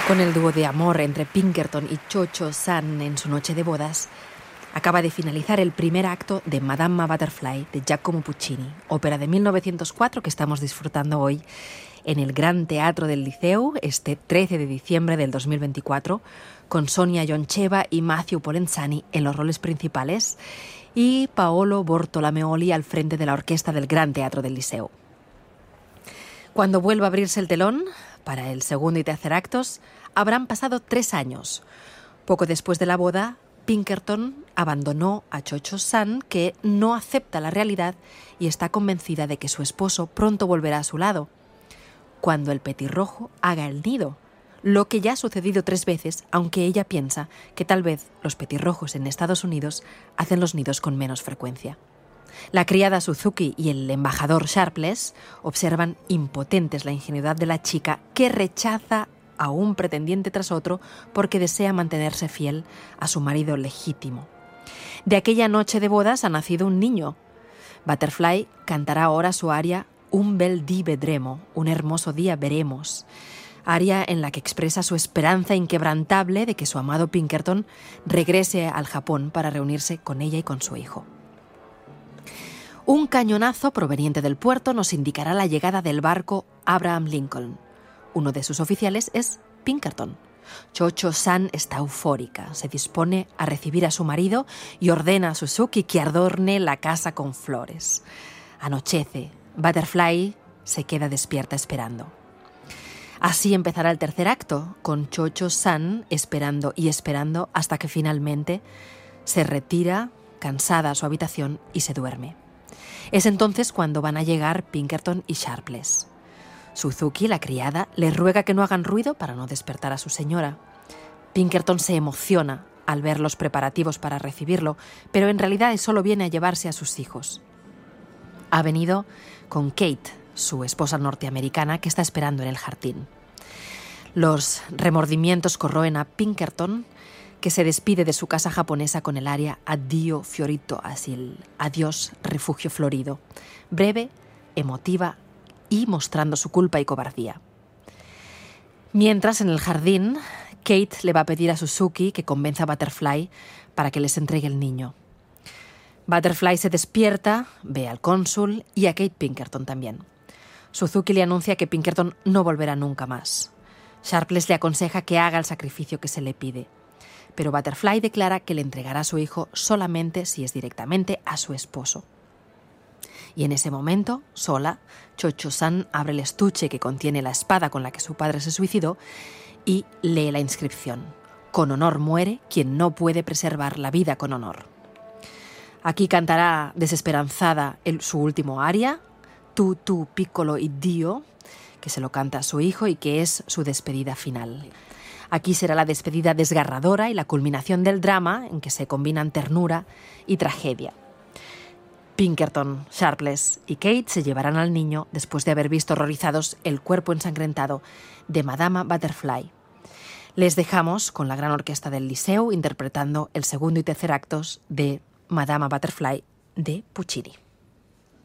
Con el dúo de amor entre Pinkerton y Cho-Cho-San en su noche de bodas, acaba de finalizar el primer acto de Madama Butterfly de Giacomo Puccini, ópera de 1904 que estamos disfrutando hoy en el Gran Teatro del Liceu, este 13 de diciembre del 2024, con Sonia Yoncheva y Matthew Polenzani en los roles principales y Paolo Bortolomeoli al frente de la orquesta del Gran Teatro del Liceu. Cuando vuelva a abrirse el telón, para el segundo y tercer actos, habrán pasado 3 años. Poco después de la boda, Pinkerton abandonó a Cho-Cho-San, que no acepta la realidad y está convencida de que su esposo pronto volverá a su lado, cuando el petirrojo haga el nido, lo que ya ha sucedido 3 veces, aunque ella piensa que tal vez los petirrojos en Estados Unidos hacen los nidos con menos frecuencia. La criada Suzuki y el embajador Sharpless observan impotentes la ingenuidad de la chica, que rechaza a un pretendiente tras otro porque desea mantenerse fiel a su marido legítimo. De aquella noche de bodas ha nacido un niño. Butterfly cantará ahora su aria Un bel dì vedremo, un hermoso día veremos, aria en la que expresa su esperanza inquebrantable de que su amado Pinkerton regrese al Japón para reunirse con ella y con su hijo. Un cañonazo proveniente del puerto nos indicará la llegada del barco Abraham Lincoln. Uno de sus oficiales es Pinkerton. Cho-Cho-San está eufórica, se dispone a recibir a su marido y ordena a Suzuki que adorne la casa con flores. Anochece, Butterfly se queda despierta esperando. Así empezará el tercer acto, con Cho-Cho-San esperando y esperando hasta que finalmente se retira, cansada, a su habitación y se duerme. Es entonces cuando van a llegar Pinkerton y Sharpless. Suzuki, la criada, le ruega que no hagan ruido para no despertar a su señora. Pinkerton se emociona al ver los preparativos para recibirlo, pero en realidad solo viene a llevarse a sus hijos. Ha venido con Kate, su esposa norteamericana, que está esperando en el jardín. Los remordimientos corroen a Pinkerton, que se despide de su casa japonesa con el aria Addio Fiorito Asil, adiós refugio florido, breve, emotiva y mostrando su culpa y cobardía. Mientras, en el jardín, Kate le va a pedir a Suzuki que convenza a Butterfly para que les entregue el niño. Butterfly se despierta, ve al cónsul y a Kate Pinkerton también. Suzuki le anuncia que Pinkerton no volverá nunca más. Sharpless le aconseja que haga el sacrificio que se le pide, pero Butterfly declara que le entregará a su hijo solamente si es directamente a su esposo. Y en ese momento, sola, Cho-Cho-San abre el estuche que contiene la espada con la que su padre se suicidó y lee la inscripción: Con honor muere quien no puede preservar la vida con honor. Aquí cantará desesperanzada su último aria, Tu piccolo Iddio, que se lo canta a su hijo y que es su despedida final. Aquí será la despedida desgarradora y la culminación del drama en que se combinan ternura y tragedia. Pinkerton, Sharpless y Kate se llevarán al niño después de haber visto horrorizados el cuerpo ensangrentado de Madama Butterfly. Les dejamos con la gran orquesta del Liceu interpretando el segundo y tercer actos de Madama Butterfly de Puccini.